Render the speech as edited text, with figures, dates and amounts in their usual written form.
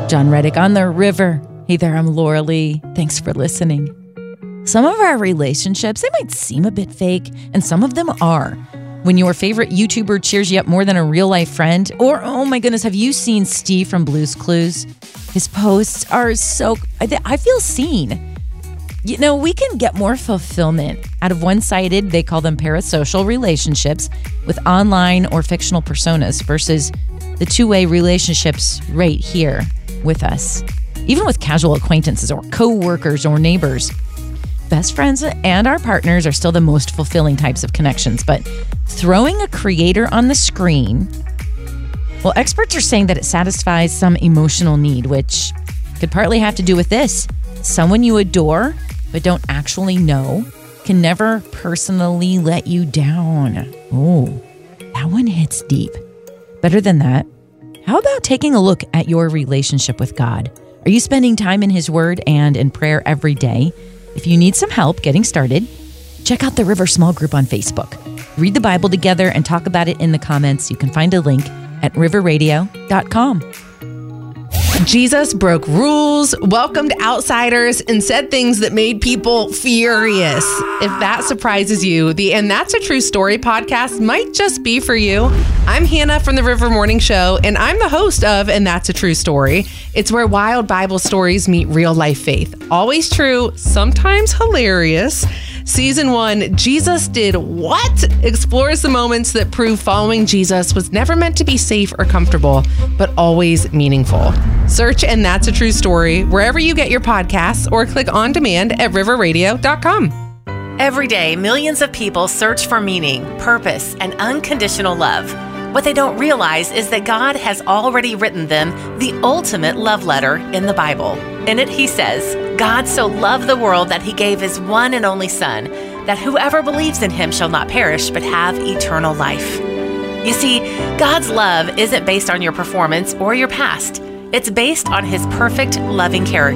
John Reddick on the river. Hey there, I'm Laura Lee. Thanks for listening. Some of our relationships, they might seem a bit fake, and some of them are. When your favorite YouTuber cheers you up more than a real-life friend, or, oh my goodness, have you seen Steve from Blue's Clues? His posts are so... I feel seen. You know, we can get more fulfillment out of one-sided, they call them parasocial relationships, with online or fictional personas versus the two-way relationships right here with us. Even with casual acquaintances or co-workers or neighbors. Best friends and our partners are still the most fulfilling types of connections, but throwing a creator on the screen, well, experts are saying that it satisfies some emotional need, which could partly have to do with this. Someone you adore but don't actually know can never personally let you down. Oh, that one hits deep. Better than that, how about taking a look at your relationship with God? Are you spending time in His Word and in prayer every day? If you need some help getting started, check out the River Small Group on Facebook. Read the Bible together and talk about it in the comments. You can find a link at riverradio.com. Jesus broke rules, welcomed outsiders, and said things that made people furious. If that surprises you, the And That's a True Story podcast might just be for you. I'm Hannah from the River Morning Show, and I'm the host of And That's a True Story. It's where wild Bible stories meet real life faith. Always true, sometimes hilarious. Season 1, Jesus Did What? Explores the moments that prove following Jesus was never meant to be safe or comfortable, but always meaningful. Search And That's a True Story wherever you get your podcasts or click on demand at riverradio.com. Every day, millions of people search for meaning, purpose, and unconditional love. What they don't realize is that God has already written them the ultimate love letter in the Bible. In it, He says, God so loved the world that He gave His one and only Son, that whoever believes in Him shall not perish but have eternal life. You see, God's love isn't based on your performance or your past. It's based on His perfect, loving character.